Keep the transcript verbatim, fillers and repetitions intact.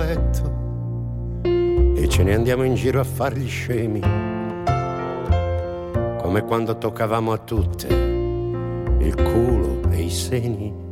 letto e ce ne andiamo in giro a far gli scemi, come quando toccavamo a tutte il culo e i seni.